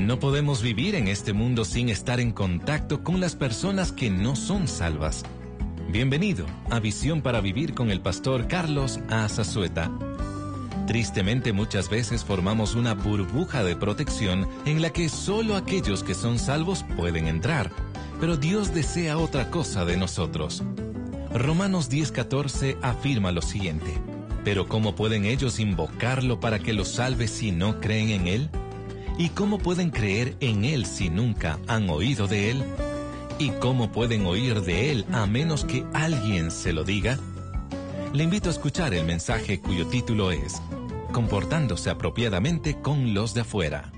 No podemos vivir en este mundo sin estar en contacto con las personas que no son salvas. Bienvenido a Visión para Vivir con el pastor Carlos Azazueta. Tristemente, muchas veces formamos una burbuja de protección en la que solo aquellos que son salvos pueden entrar, pero Dios desea otra cosa de nosotros. Romanos 10:14 afirma lo siguiente: ¿pero cómo pueden ellos invocarlo para que los salve si no creen en Él? ¿Y cómo pueden creer en Él si nunca han oído de Él? ¿Y cómo pueden oír de Él a menos que alguien se lo diga? Le invito a escuchar el mensaje cuyo título es Comportándose apropiadamente con los de afuera.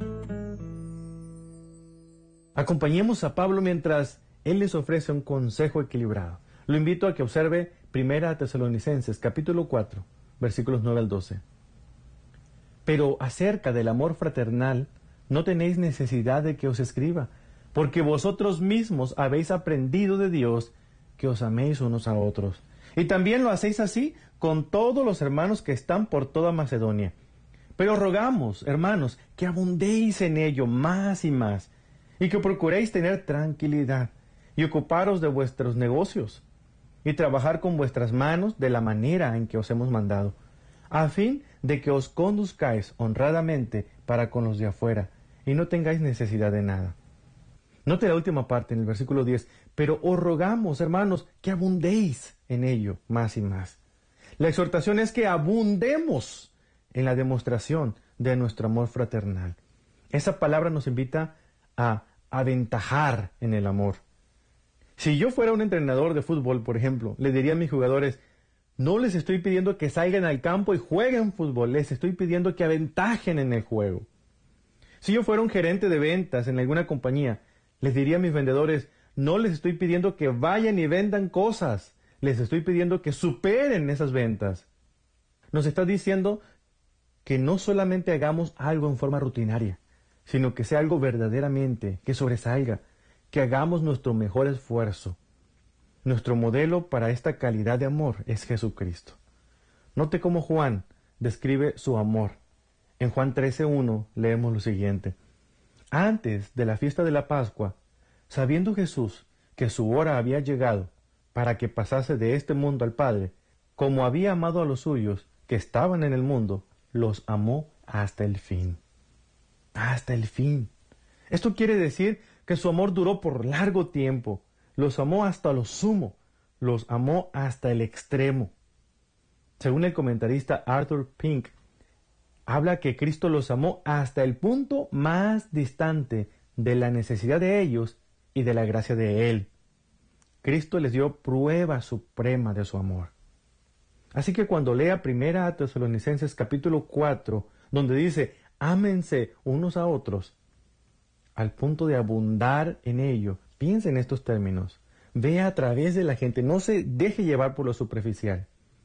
Acompañemos a Pablo mientras él les ofrece un consejo equilibrado. Lo invito a que observe 1 Tesalonicenses, capítulo 4, versículos 9 al 12. Pero acerca del amor fraternal, no tenéis necesidad de que os escriba, porque vosotros mismos habéis aprendido de Dios que os améis unos a otros. Y también lo hacéis así con todos los hermanos que están por toda Macedonia. Pero rogamos, hermanos, que abundéis en ello más y más, y que procuréis tener tranquilidad, y ocuparos de vuestros negocios, y trabajar con vuestras manos de la manera en que os hemos mandado, a fin de que os conduzcáis honradamente para con los de afuera, y no tengáis necesidad de nada. Note la última parte en el versículo 10, pero os rogamos, hermanos, que abundéis en ello más y más. La exhortación es que abundemos en la demostración de nuestro amor fraternal. Esa palabra nos invita a aventajar en el amor. Si yo fuera un entrenador de fútbol, por ejemplo, le diría a mis jugadores: no les estoy pidiendo que salgan al campo y jueguen fútbol, les estoy pidiendo que aventajen en el juego. Si yo fuera un gerente de ventas en alguna compañía, les diría a mis vendedores: no les estoy pidiendo que vayan y vendan cosas, les estoy pidiendo que superen esas ventas. Nos está diciendo que no solamente hagamos algo en forma rutinaria, sino que sea algo verdaderamente, que sobresalga, que hagamos nuestro mejor esfuerzo. Nuestro modelo para esta calidad de amor es Jesucristo. Note cómo Juan describe su amor. En Juan 13:1 leemos lo siguiente: antes de la fiesta de la Pascua, sabiendo Jesús que su hora había llegado para que pasase de este mundo al Padre, como había amado a los suyos que estaban en el mundo, los amó hasta el fin. Hasta el fin. Esto quiere decir que su amor duró por largo tiempo. Los amó hasta lo sumo. Los amó hasta el extremo. Según el comentarista Arthur Pink, habla que Cristo los amó hasta el punto más distante de la necesidad de ellos y de la gracia de Él. Cristo les dio prueba suprema de su amor. Así que cuando lea 1 Tesalonicenses capítulo 4, donde dice: ámense unos a otros, al punto de abundar en ello, piense en estos términos. Vea a través de la gente, no se deje llevar por lo superficial.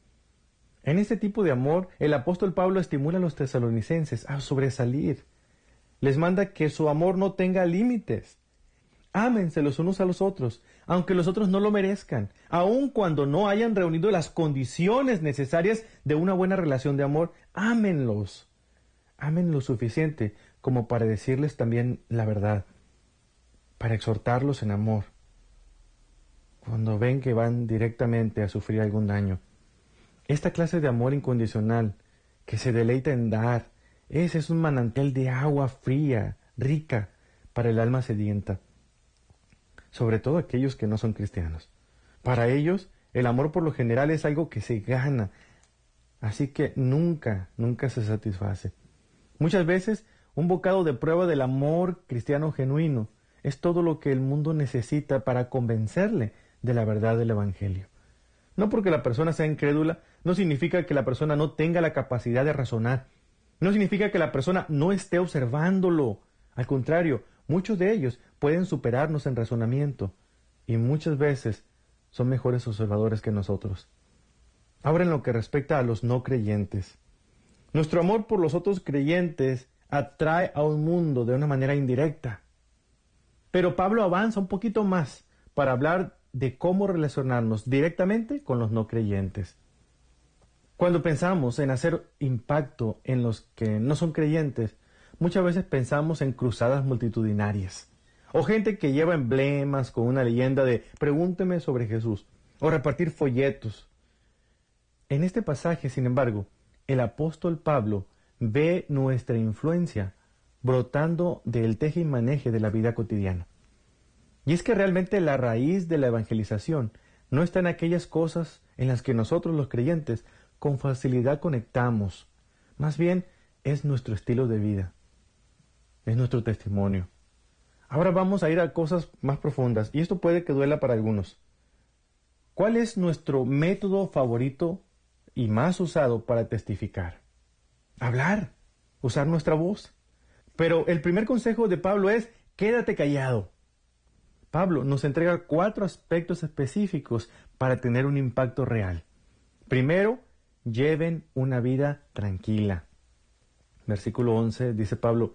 En este tipo de amor, el apóstol Pablo estimula a los tesalonicenses a sobresalir. Les manda que su amor no tenga límites. Ámense los unos a los otros, aunque los otros no lo merezcan, aun cuando no hayan reunido las condiciones necesarias de una buena relación de amor. Ámenlos. Amen lo suficiente como para decirles también la verdad, para exhortarlos en amor, cuando ven que van directamente a sufrir algún daño. Esta clase de amor incondicional, que se deleita en dar, es un manantial de agua fría, rica, para el alma sedienta, sobre todo aquellos que no son cristianos. Para ellos, el amor por lo general es algo que se gana, así que nunca se satisface. Muchas veces, un bocado de prueba del amor cristiano genuino es todo lo que el mundo necesita para convencerle de la verdad del Evangelio. No porque la persona sea incrédula, no significa que la persona no tenga la capacidad de razonar. No significa que la persona no esté observándolo. Al contrario, muchos de ellos pueden superarnos en razonamiento y muchas veces son mejores observadores que nosotros. Ahora, en lo que respecta a los no creyentes, nuestro amor por los otros creyentes atrae a un mundo de una manera indirecta. Pero Pablo avanza un poquito más para hablar de cómo relacionarnos directamente con los no creyentes. Cuando pensamos en hacer impacto en los que no son creyentes, muchas veces pensamos en cruzadas multitudinarias, o gente que lleva emblemas con una leyenda de pregúnteme sobre Jesús, o repartir folletos. En este pasaje, sin embargo, el apóstol Pablo ve nuestra influencia brotando del teje y maneje de la vida cotidiana. Y es que realmente la raíz de la evangelización no está en aquellas cosas en las que nosotros los creyentes con facilidad conectamos. Más bien es nuestro estilo de vida, es nuestro testimonio. Ahora vamos a ir a cosas más profundas, y esto puede que duela para algunos. ¿Cuál es nuestro método favorito y más usado para testificar? Hablar, usar nuestra voz. Pero el primer consejo de Pablo es, quédate callado. Pablo nos entrega 4 aspectos específicos para tener un impacto real. Primero, lleven una vida tranquila. Versículo 11 dice Pablo,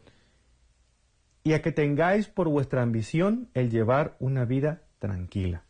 y a que tengáis por vuestra ambición el llevar una vida tranquila.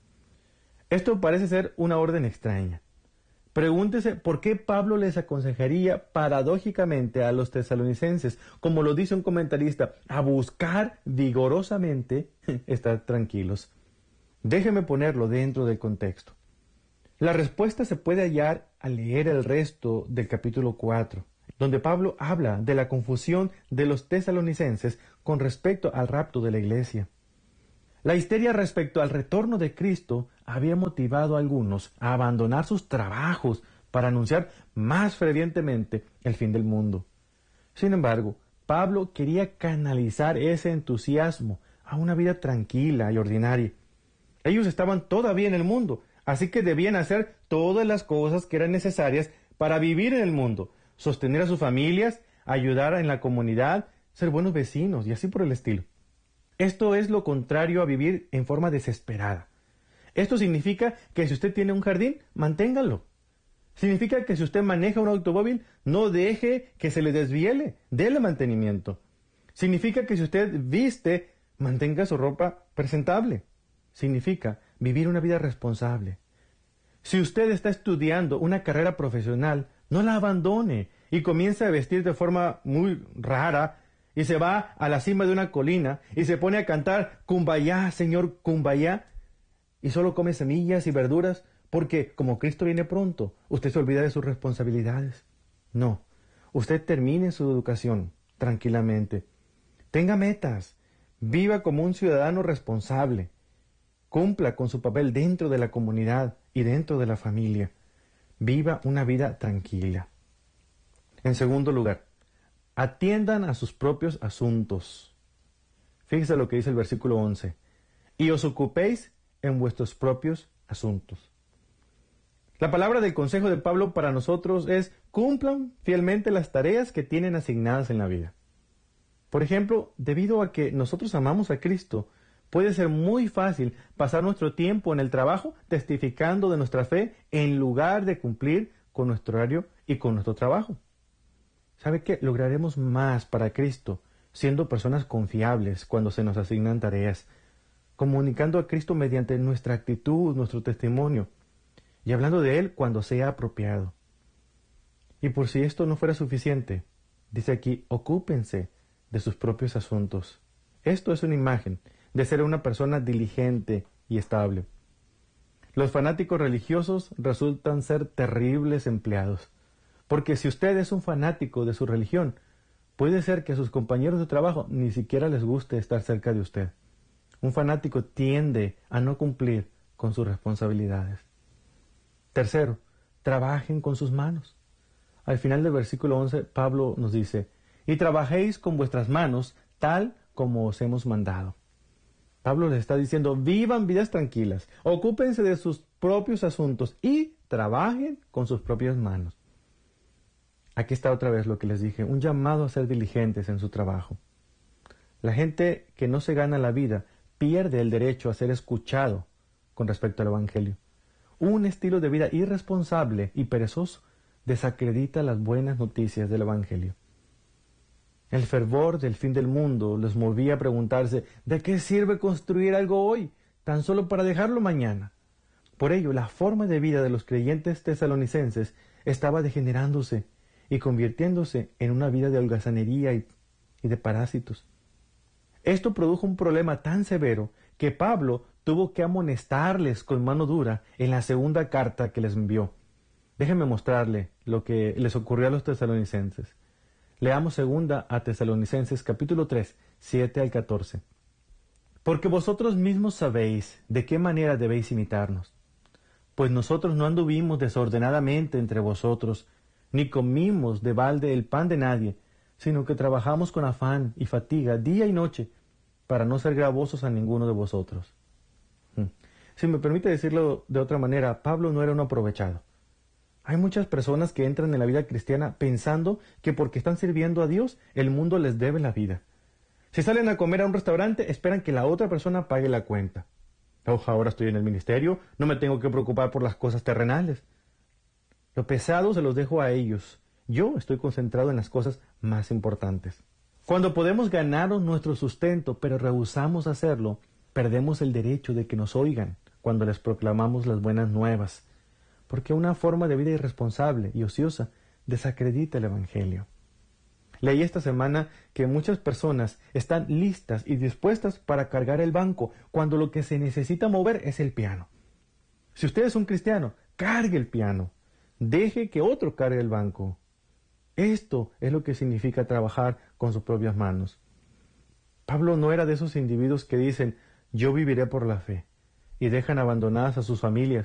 Esto parece ser una orden extraña. Pregúntese por qué Pablo les aconsejaría paradójicamente a los tesalonicenses, como lo dice un comentarista, a buscar vigorosamente estar tranquilos. Déjeme ponerlo dentro del contexto. La respuesta se puede hallar al leer el resto del capítulo 4, donde Pablo habla de la confusión de los tesalonicenses con respecto al rapto de la iglesia. La histeria respecto al retorno de Cristo había motivado a algunos a abandonar sus trabajos para anunciar más fervientemente el fin del mundo. Sin embargo, Pablo quería canalizar ese entusiasmo a una vida tranquila y ordinaria. Ellos estaban todavía en el mundo, así que debían hacer todas las cosas que eran necesarias para vivir en el mundo, sostener a sus familias, ayudar en la comunidad, ser buenos vecinos y así por el estilo. Esto es lo contrario a vivir en forma desesperada. Esto significa que si usted tiene un jardín, manténgalo. Significa que si usted maneja un automóvil, no deje que se le desviele, déle mantenimiento. Significa que si usted viste, mantenga su ropa presentable. Significa vivir una vida responsable. Si usted está estudiando una carrera profesional, no la abandone y comience a vestir de forma muy rara y se va a la cima de una colina y se pone a cantar Kumbaya, Señor, Kumbaya, y solo come semillas y verduras porque como Cristo viene pronto, usted se olvida de sus responsabilidades. No, usted termine su educación tranquilamente. Tenga metas, viva como un ciudadano responsable, cumpla con su papel dentro de la comunidad y dentro de la familia. Viva una vida tranquila. En segundo lugar, atiendan a sus propios asuntos. Fíjese lo que dice el versículo 11. Y os ocupéis en vuestros propios asuntos. La palabra del consejo de Pablo para nosotros es: cumplan fielmente las tareas que tienen asignadas en la vida. Por ejemplo, debido a que nosotros amamos a Cristo, puede ser muy fácil pasar nuestro tiempo en el trabajo testificando de nuestra fe en lugar de cumplir con nuestro horario y con nuestro trabajo. ¿Sabe qué? Lograremos más para Cristo siendo personas confiables cuando se nos asignan tareas, comunicando a Cristo mediante nuestra actitud, nuestro testimonio, y hablando de Él cuando sea apropiado. Y por si esto no fuera suficiente, dice aquí, ocúpense de sus propios asuntos. Esto es una imagen de ser una persona diligente y estable. Los fanáticos religiosos resultan ser terribles empleados, porque si usted es un fanático de su religión, puede ser que a sus compañeros de trabajo ni siquiera les guste estar cerca de usted. Un fanático tiende a no cumplir con sus responsabilidades. Tercero, trabajen con sus manos. Al final del versículo 11, Pablo nos dice, y trabajéis con vuestras manos tal como os hemos mandado. Pablo les está diciendo, vivan vidas tranquilas, ocúpense de sus propios asuntos y trabajen con sus propias manos. Aquí está otra vez lo que les dije, un llamado a ser diligentes en su trabajo. La gente que no se gana la vida pierde el derecho a ser escuchado con respecto al Evangelio. Un estilo de vida irresponsable y perezoso desacredita las buenas noticias del Evangelio. El fervor del fin del mundo les movía a preguntarse, ¿de qué sirve construir algo hoy, tan solo para dejarlo mañana? Por ello, la forma de vida de los creyentes tesalonicenses estaba degenerándose y convirtiéndose en una vida de holgazanería y y de parásitos. Esto produjo un problema tan severo que Pablo tuvo que amonestarles con mano dura en la segunda carta que les envió. Déjenme mostrarle lo que les ocurrió a los tesalonicenses. Leamos segunda a Tesalonicenses capítulo 3, 7 al 14. Porque vosotros mismos sabéis de qué manera debéis imitarnos. Pues nosotros no anduvimos desordenadamente entre vosotros, ni comimos de balde el pan de nadie, sino que trabajamos con afán y fatiga día y noche, para no ser gravosos a ninguno de vosotros. Si me permite decirlo de otra manera, Pablo no era un aprovechado. Hay muchas personas que entran en la vida cristiana pensando que porque están sirviendo a Dios, el mundo les debe la vida. Si salen a comer a un restaurante, esperan que la otra persona pague la cuenta. Ahora estoy en el ministerio, no me tengo que preocupar por las cosas terrenales. Lo pesado se los dejo a ellos. Yo estoy concentrado en las cosas más importantes. Cuando podemos ganarnos nuestro sustento, pero rehusamos hacerlo, perdemos el derecho de que nos oigan cuando les proclamamos las buenas nuevas, porque una forma de vida irresponsable y ociosa desacredita el Evangelio. Leí esta semana que muchas personas están listas y dispuestas para cargar el banco, cuando lo que se necesita mover es el piano. Si usted es un cristiano, cargue el piano. Deje que otro cargue el banco. Esto es lo que significa trabajar con sus propias manos. Pablo no era de esos individuos que dicen, yo viviré por la fe, y dejan abandonadas a sus familias